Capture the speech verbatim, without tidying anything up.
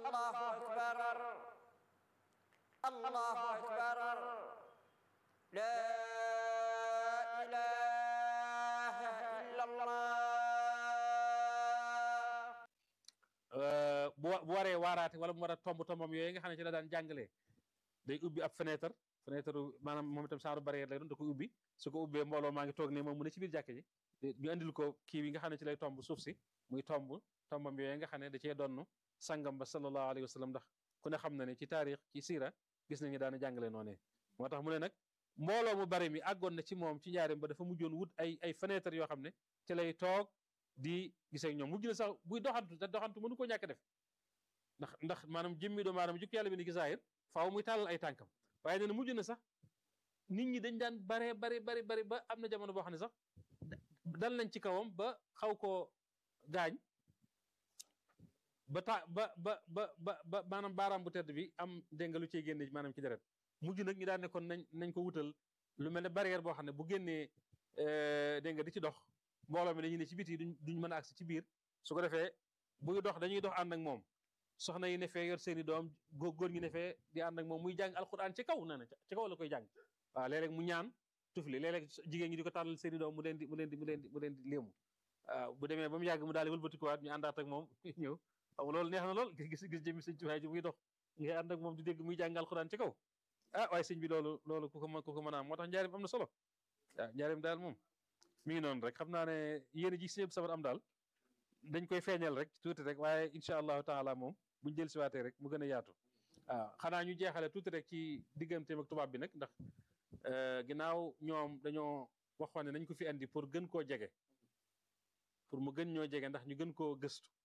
allahu akbar allahu akbar la ilaha illa allah. bu bu waree waaraate wala mu war a tomb tombam yooyu nga xam ne ci la daan jàngalee day ubbi ab fenêtre fenêtre maanaam moom itam saaru barrière lay doon da ko ubbi su ko ubbee mbooloo maa ngi toog ne moom mu ne ci biir jàkk ji ñu andil ko kii bi nga xam ne ci lay tomb suuf si muy tomb tombam yooyu nga xam ne da cee donn sangam ba sallallahu alayhi wa sallam ndax ku ne xam na ne ci taarix ci siira gis nañu daana jàngale noonee moo tax mu ne nag mbooloo mu bari mi àggoon na ci moom ci njaarim ba dafa mujjoon wut ay ay fenêtre yoo xam ne ci lay toog di gisee ak ñoom mujj na sax buy doxantu te doxantu mënu ko ñàkk def ndax ndax maanaam jëmmi doomu aadama jukki yàlla bi ni gisaayir faaw muy tàllal ay tànkam waaye nee na mujj na sax nit ñi dañ daan bare bari bari bari ba am na jamono boo xam ne sax dal nañ ci kawam ba xaw koo gaañ ba ta ba ba ba ba ba maanaam baaraam bu tedd bi am dégg nga lu ciy génne maanaam ci deret mujj nag ñu daan ne kon nañ nañ ko wutal lu mel ne barrière boo xam ne bu génnee dégg nga di ci dox mbooloo mi dañuy ne ci biti duñ duñ mën a agsi ci biir su ko defee buy dox dañuy dox ànd ak moom soxna yi ne fee yor seeni doom góor góor ñi ne fee di ànd ak moom muy jàng alquran ci kaw nee na ci kaw la koy jàng waaw léeg-léeg mu ñaan tufli léeg-léeg jigéen ñi di ko tàllal seeni doom mu leen di mu leen di mu leen di mu leen di léemu waaw bu demee ba mu yàgg mu daal di wëlbatikuwaat ñu àndaat ak moom ñëw xam loolu neex na lool gis gis gis jëmi sëñ Tuubaa ji muy dox ngay ànd ak moom di dégg muy jàng alquran ci kaw ah waaye sëñ bi loolu loolu ku ko ku ko mën a am moo tax njaarim am na solo waaw njaarim daal moom mi ngi noonu rek xam naa ne yéen a ji si sabar am daal dañ koy feeñal rek tuuti rek waaye incha allahu taala moom buñ jël siwaatee rek mu gën a yaatu waaw xanaa ñu jeexale tuuti rek ci digganteem ak tubaab bi nag ndax ginnaaw ñoom dañoo waxoon ne nañ ko fi andi pour gën koo jege pour mu gën ñoo jege ndax ñu gën koo gëstu